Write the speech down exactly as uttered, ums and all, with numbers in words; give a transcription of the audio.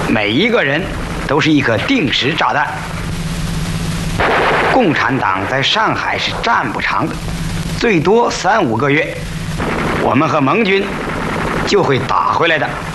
每一个人都是一颗定时炸弹。共产党在上海是站不长的，最多三五个月，我们和盟军就会打回来的。